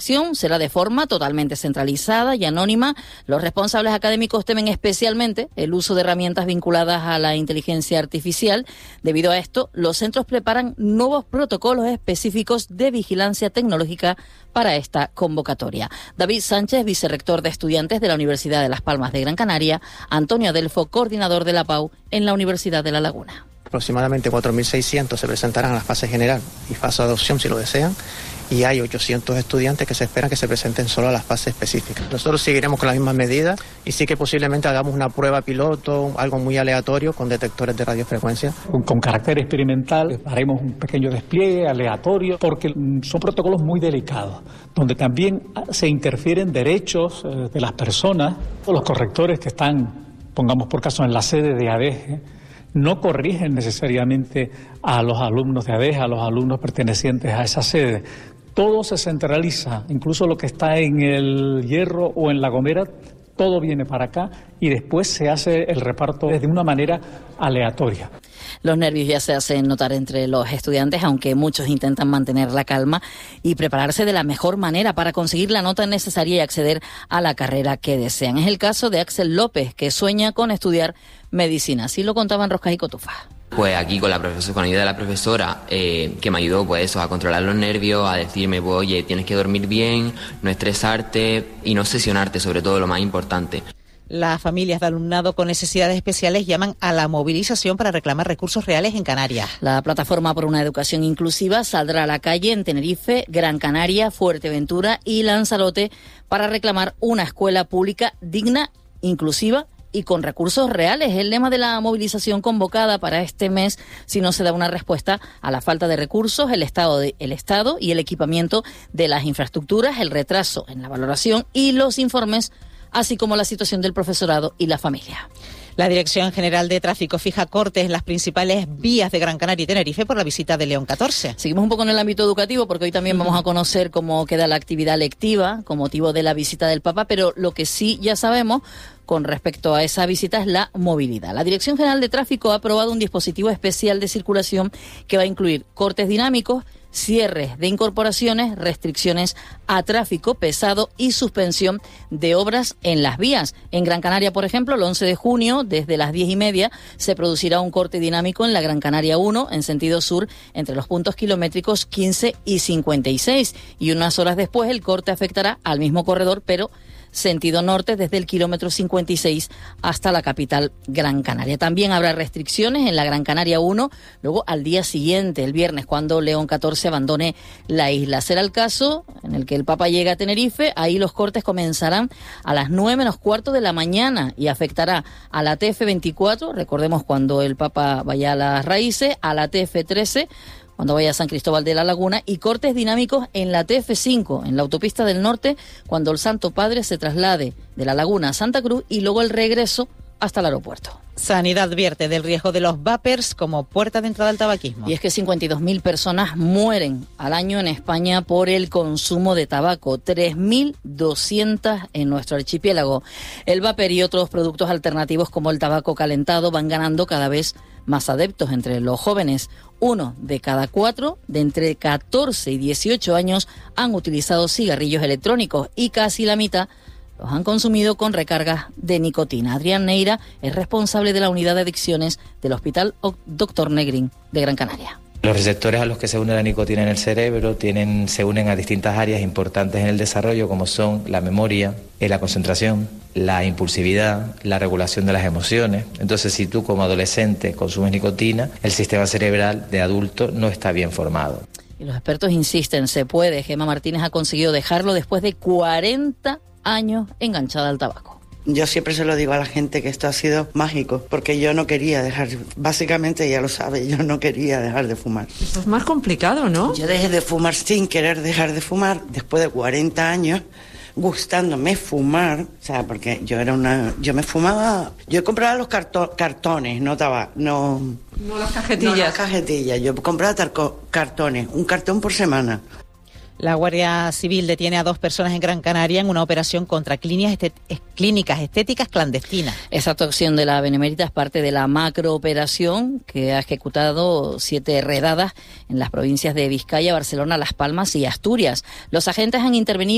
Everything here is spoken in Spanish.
Será de forma totalmente centralizada y anónima. Los responsables académicos temen especialmente el uso de herramientas vinculadas a la inteligencia artificial. Debido a esto, los centros preparan nuevos protocolos específicos de vigilancia tecnológica para esta convocatoria. David Sánchez, vicerrector de estudiantes de la Universidad de Las Palmas de Gran Canaria, Antonio Adelfo, coordinador de la PAU en la Universidad de La Laguna. Aproximadamente 4.600 se presentarán a la fase general y fase de adopción si lo desean, y hay 800 estudiantes que se esperan que se presenten solo a las fases específicas. Nosotros seguiremos con las mismas medidas y sí que posiblemente hagamos una prueba piloto, algo muy aleatorio con detectores de radiofrecuencia. Con carácter experimental haremos un pequeño despliegue aleatorio porque son protocolos muy delicados, donde también se interfieren derechos de las personas. Los correctores que están, pongamos por caso, en la sede de ADEGE, no corrigen necesariamente a los alumnos de ADEGE, a los alumnos pertenecientes a esa sede. Todo se centraliza, incluso lo que está en el Hierro o en La Gomera, todo viene para acá y después se hace el reparto de una manera aleatoria. Los nervios ya se hacen notar entre los estudiantes, aunque muchos intentan mantener la calma y prepararse de la mejor manera para conseguir la nota necesaria y acceder a la carrera que desean. Es el caso de Axel López, que sueña con estudiar medicina. Así lo contaban Roscas y Cotufa. Pues aquí con ayuda de la profesora, que me ayudó pues eso, a controlar los nervios, a decirme, pues oye, tienes que dormir bien, no estresarte y no obsesionarte, sobre todo lo más importante. Las familias de alumnado con necesidades especiales llaman a la movilización para reclamar recursos reales en Canarias. La plataforma por una educación inclusiva saldrá a la calle en Tenerife, Gran Canaria, Fuerteventura y Lanzarote para reclamar una escuela pública digna, inclusiva y con recursos reales. El lema de la movilización convocada para este mes, si no se da una respuesta a la falta de recursos, el Estado y el equipamiento de las infraestructuras, el retraso en la valoración y los informes, así como la situación del profesorado y la familia. La Dirección General de Tráfico fija cortes en las principales vías de Gran Canaria y Tenerife por la visita de León XIV. Seguimos un poco en el ámbito educativo porque hoy también vamos a conocer cómo queda la actividad lectiva con motivo de la visita del Papa, pero lo que sí ya sabemos con respecto a esa visita es la movilidad. La Dirección General de Tráfico ha aprobado un dispositivo especial de circulación que va a incluir cortes dinámicos, cierres de incorporaciones, restricciones a tráfico pesado y suspensión de obras en las vías. En Gran Canaria, por ejemplo, el 11 de junio, desde las 10:30, se producirá un corte dinámico en la Gran Canaria 1, en sentido sur, entre los puntos kilométricos 15 y 56. Y unas horas después, el corte afectará al mismo corredor, pero sentido norte, desde el kilómetro 56 hasta la capital Gran Canaria. También habrá restricciones en la Gran Canaria 1, luego al día siguiente, el viernes, cuando León XIV abandone la isla. Será el caso en el que el Papa llegue a Tenerife. Ahí los cortes comenzarán a las 9 menos cuarto de la mañana y afectará a la TF24, recordemos cuando el Papa vaya a las raíces, a la TF13, cuando vaya a San Cristóbal de la Laguna, y cortes dinámicos en la TF5, en la autopista del norte, cuando el Santo Padre se traslade de la Laguna a Santa Cruz y luego el regreso hasta el aeropuerto. Sanidad advierte del riesgo de los vapers como puerta de entrada al tabaquismo. Y es que 52.000 personas mueren al año en España por el consumo de tabaco, 3.200 en nuestro archipiélago. El vapor y otros productos alternativos como el tabaco calentado van ganando cada vez más adeptos entre los jóvenes. 1 de cada 4 de entre 14 y 18 años han utilizado cigarrillos electrónicos y casi la mitad los han consumido con recargas de nicotina. Adrián Neira es responsable de la unidad de adicciones del Hospital Dr. Negrín de Gran Canaria. Los receptores a los que se une la nicotina en el cerebro se unen a distintas áreas importantes en el desarrollo, como son la memoria, la concentración, la impulsividad, la regulación de las emociones. Entonces, si tú como adolescente consumes nicotina, el sistema cerebral de adulto no está bien formado. Y los expertos insisten, se puede. Gemma Martínez ha conseguido dejarlo después de 40 años enganchada al tabaco. Yo siempre se lo digo a la gente que esto ha sido mágico, porque yo no quería dejar, básicamente ya lo sabe, yo no quería dejar de fumar. Esto es más complicado, ¿no? Yo dejé de fumar sin querer dejar de fumar, después de 40 años, gustándome fumar, o sea, porque yo me fumaba, yo compraba los cartones, no tabaco, no las cajetillas. No las cajetillas, yo compraba cartones, un cartón por semana. La Guardia Civil detiene a 2 personas en Gran Canaria en una operación contra clínicas estéticas clandestinas. Esa actuación de la Benemérita es parte de la macrooperación que ha ejecutado 7 redadas en las provincias de Vizcaya, Barcelona, Las Palmas y Asturias. Los agentes han intervenido